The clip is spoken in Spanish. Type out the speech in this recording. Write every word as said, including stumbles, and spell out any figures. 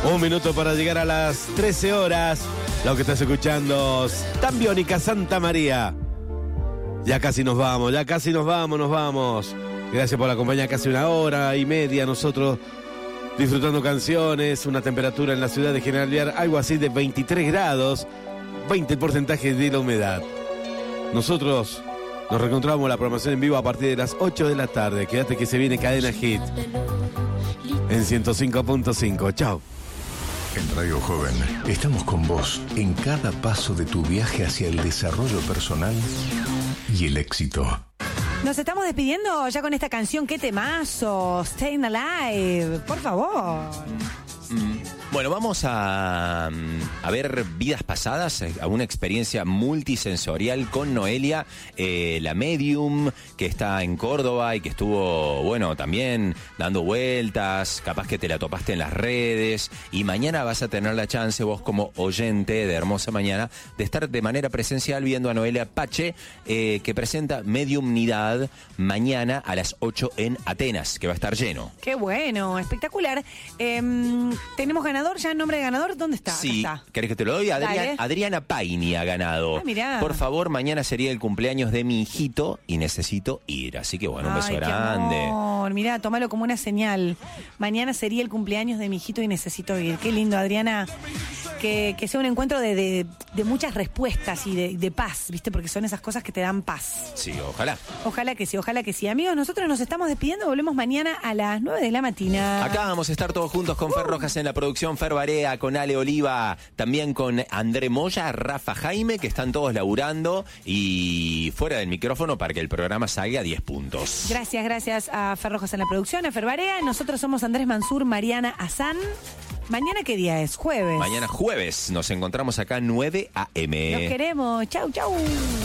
Un minuto para llegar a las trece horas. Lo que estás escuchando, Tan Biónica Santa María. Ya casi nos vamos, ya casi nos vamos, nos vamos. Gracias por la compañía, casi una hora y media. Nosotros disfrutando canciones, una temperatura en la ciudad de General Viar, algo así de veintitrés grados, veinte porcentaje de la humedad. Nosotros nos reencontramos la programación en vivo a partir de las ocho de la tarde. Quédate que se viene Cadena Hit en ciento cinco punto cinco. Chao. En Radio Joven estamos con vos en cada paso de tu viaje hacia el desarrollo personal y el éxito. Nos estamos despidiendo ya con esta canción. ¡Qué temazo! Staying Alive, por favor. Mm, bueno, vamos a, a ver vidas pasadas, a una experiencia multisensorial con Noelia, eh, la medium que está en Córdoba y que estuvo, bueno, también dando vueltas, capaz que te la topaste en las redes, y mañana vas a tener la chance, vos como oyente de Hermosa Mañana, de estar de manera presencial viendo a Noelia Pache, eh, que presenta Mediumnidad mañana a las ocho en Atenas, que va a estar lleno. ¡Qué bueno! Espectacular. Eh, ¿Tenemos ganador? ¿Ya el nombre de ganador? ¿Dónde está? Sí, Acá está. ¿Querés que te lo doy? Adriana, Dale. Adriana Paini ha ganado. Ah, mirá. Por favor, mañana sería el cumpleaños de mi hijito y necesito ir. Así que bueno, un beso Ay, qué grande. amor. Mirá, tómalo como una señal. Mañana sería el cumpleaños de mi hijito y necesito ir. Qué lindo, Adriana. Que, que sea un encuentro de, de, de muchas respuestas y de, de paz, ¿viste? Porque son esas cosas que te dan paz. Sí, ojalá. Ojalá que sí, ojalá que sí. Amigos, nosotros nos estamos despidiendo. Volvemos mañana a las nueve de la mañana. Acá vamos a estar todos juntos con Fer Rojas en la producción, Fer Barea, con Ale Oliva, también con André Moya, Rafa Jaime, que están todos laburando y fuera del micrófono para que el programa salga a diez puntos. Gracias, gracias a Fer Rojas en la producción, a Fer Barea. Nosotros somos Andrés Mansur, Mariana Azán. ¿Mañana qué día es? Jueves. Mañana jueves nos encontramos acá nueve a eme. Los queremos. Chau, chau.